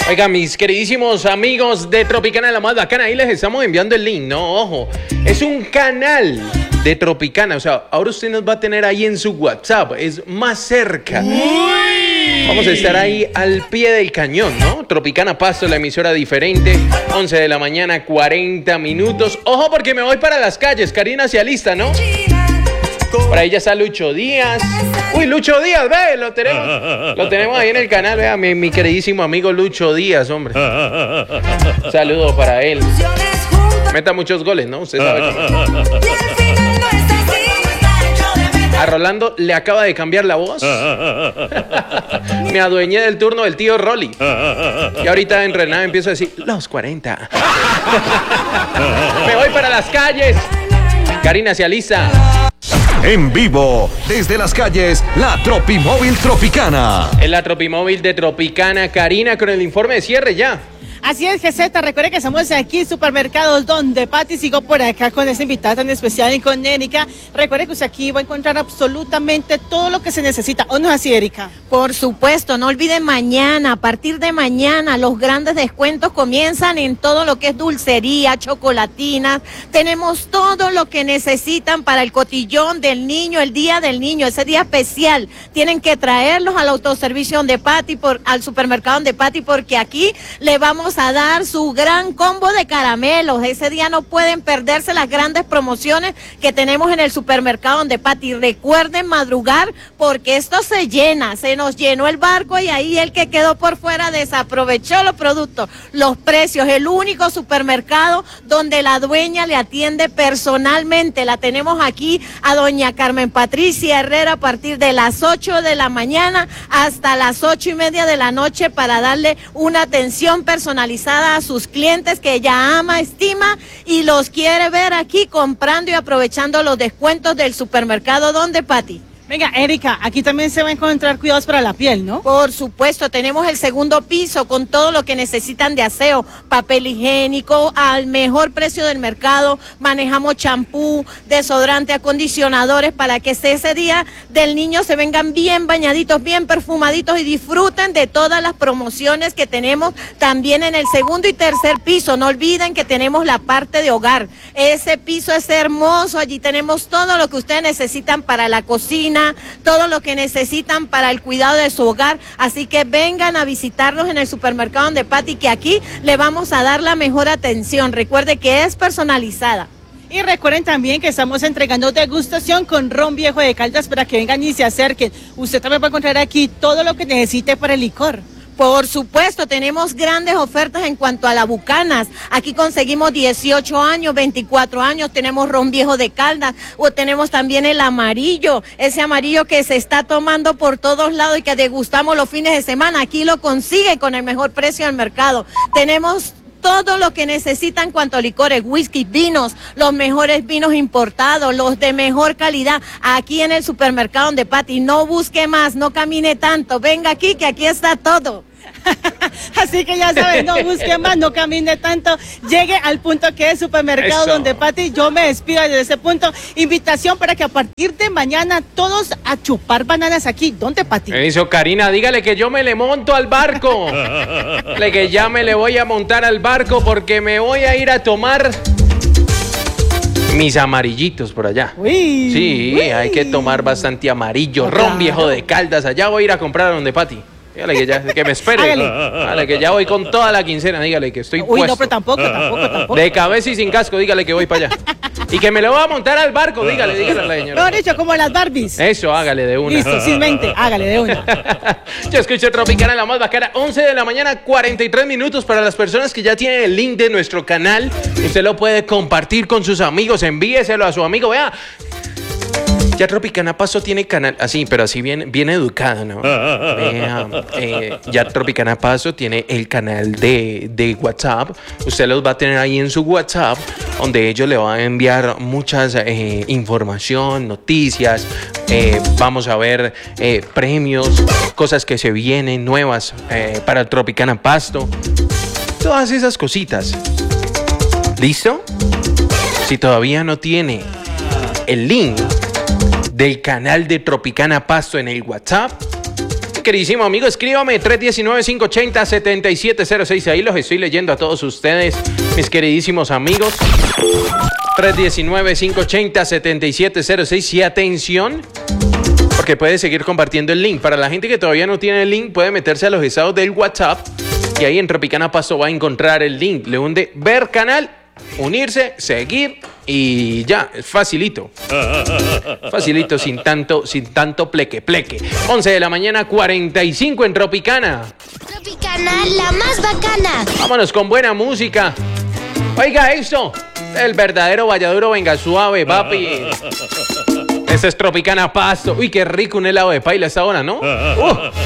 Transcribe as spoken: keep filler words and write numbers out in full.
Oigan, mis queridísimos amigos de Tropicana La Más Bacana, ahí les estamos enviando el link, no, ojo, es un canal de Tropicana, o sea, ahora usted nos va a tener ahí en su WhatsApp, es más cerca. Uy. Vamos a estar ahí al pie del cañón, ¿no? Tropicana Pasto, la emisora diferente, once de la mañana, cuarenta minutos. Ojo porque me voy para las calles, Karina se alista, ¿no? Por ahí ya está Lucho Díaz. Uy, Lucho Díaz, ve, lo tenemos. Lo tenemos ahí en el canal, vea, mi, mi queridísimo amigo Lucho Díaz, hombre. Un saludo para él. Meta muchos goles, ¿no? Usted sabe cómo. A Rolando le acaba de cambiar la voz. Me adueñé del turno del tío Rolly. Y ahorita en Rená empiezo a decir, los cuarenta. Me voy para las calles. Karina se alista. En vivo, desde las calles, la Tropimóvil Tropicana. En la Tropimóvil de Tropicana, Karina, con el informe de cierre ya. Así es, G Z, recuerde que estamos aquí, Supermercados Donde Pati, sigo por acá con esta invitada tan especial y con Erika. Recuerde que usted aquí va a encontrar absolutamente todo lo que se necesita, ¿o no es así, Erika? Por supuesto, no olviden mañana, a partir de mañana, los grandes descuentos comienzan en todo lo que es dulcería, chocolatinas. Tenemos todo lo que necesitan para el cotillón del niño, el día del niño, ese día especial. Tienen que traerlos al autoservicio Donde Pati, por, al supermercado Donde Pati, porque aquí le vamos a dar su gran combo de caramelos. Ese día no pueden perderse las grandes promociones que tenemos en el supermercado Donde Pati. Recuerden madrugar porque esto se llena, se nos llenó el barco y ahí el que quedó por fuera desaprovechó los productos, los precios. El único supermercado donde la dueña le atiende personalmente. La tenemos aquí a doña Carmen Patricia Herrera a partir de las ocho de la mañana hasta las ocho y media de la noche para darle una atención personalizada a sus clientes que ella ama, estima y los quiere ver aquí comprando y aprovechando los descuentos del supermercado Donde Pati. Venga, Erika, aquí también se va a encontrar cuidados para la piel, ¿no? Por supuesto, tenemos el segundo piso con todo lo que necesitan de aseo, papel higiénico al mejor precio del mercado, manejamos champú, desodorante, acondicionadores para que ese día del niño se vengan bien bañaditos, bien perfumaditos y disfruten de todas las promociones que tenemos también en el segundo y tercer piso. No olviden que tenemos la parte de hogar, ese piso es hermoso, allí tenemos todo lo que ustedes necesitan para la cocina, todo lo que necesitan para el cuidado de su hogar, así que vengan a visitarnos en el supermercado Donde Pati, que aquí le vamos a dar la mejor atención. Recuerde que es personalizada. Y recuerden también que estamos entregando degustación con ron viejo de Caldas para que vengan y se acerquen. Usted también va a encontrar aquí todo lo que necesite para el licor. Por supuesto, tenemos grandes ofertas en cuanto a la Bucanas. Aquí conseguimos dieciocho años, veinticuatro años, tenemos ron viejo de Caldas, o tenemos también el amarillo, ese amarillo que se está tomando por todos lados y que degustamos los fines de semana. Aquí lo consigue con el mejor precio del mercado. Tenemos todo lo que necesitan en cuanto a licores, whisky, vinos, los mejores vinos importados, los de mejor calidad, aquí en el supermercado Donde Pati. No busque más, no camine tanto, venga aquí que aquí está todo. Así que ya saben, no busque más, no camine tanto, llegue al punto que es supermercado Eso. Donde Pati. Yo me despido desde ese punto. Invitación para que a partir de mañana todos a chupar bananas aquí, Donde Pati. Eso, Karina, dígale que yo me le monto al barco. Dígale que ya me le voy a montar al barco porque me voy a ir a tomar mis amarillitos por allá. Uy, sí, uy. Hay que tomar bastante amarillo, ron claro. viejo de Caldas. Allá voy a ir a comprar a Donde Pati. Dígale que, ya, que me espere. Dígale que ya voy con toda la quincena. Dígale que estoy Uy, puesto. no, pero tampoco, tampoco, tampoco. De cabeza y sin casco, dígale que voy para allá. Y que me lo voy a montar al barco, dígale, dígale a la señora. Mejor dicho, como las Barbies. Eso, hágale de una. Listo, sin mente, hágale de una. Yo escucho Tropicana La Más Bacana, once de la mañana, cuarenta y tres minutos. Para las personas que ya tienen el link de nuestro canal, usted lo puede compartir con sus amigos, envíeselo a su amigo, vea. Ya Tropicana Pasto tiene canal, así, pero así bien, bien educado, ¿no? Vea, eh, ya Tropicana Pasto tiene el canal de, de WhatsApp. Usted los va a tener ahí en su WhatsApp, donde ellos le van a enviar muchas eh, información, noticias. Eh, vamos a ver eh, premios, cosas que se vienen nuevas eh, para Tropicana Pasto. Todas esas cositas. ¿Listo? Si todavía no tiene el link del canal de Tropicana Pasto en el WhatsApp, queridísimo amigo, escríbame tres uno nueve, cinco ocho cero, siete siete cero seis. Ahí los estoy leyendo a todos ustedes, mis queridísimos amigos. tres uno nueve, cinco ocho cero, siete siete cero seis. Y atención, porque puede seguir compartiendo el link. Para la gente que todavía no tiene el link, puede meterse a los estados del WhatsApp y ahí en Tropicana Pasto va a encontrar el link. Le hunde ver canal, unirse, seguir y ya, es facilito. Facilito, sin tanto, sin tanto pleque, pleque. once de la mañana, cuarenta y cinco en Tropicana. Tropicana, la más bacana. Vámonos con buena música. Oiga esto, el verdadero valladuro, venga suave, papi. Este es Tropicana Pasto. Uy, qué rico un helado de paila a esta hora, ¿no? Uh.